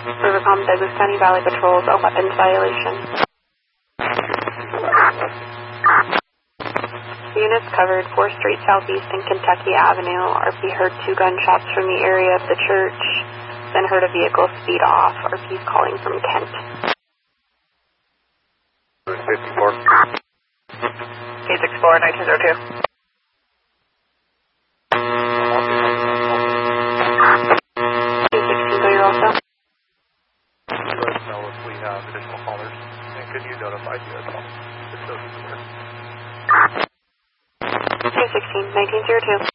Rivercom, Douglas County Valley Patrol, a weapons violation. Units covered 4th Street Southeast and Kentucky Avenue. RP heard 2 gunshots from the area of the church, then heard a vehicle speed off. RP is calling from Kent. 54. 864, 1902. Also. Let us know if we have additional callers, and could you notify us as well? It's so 216, 1902.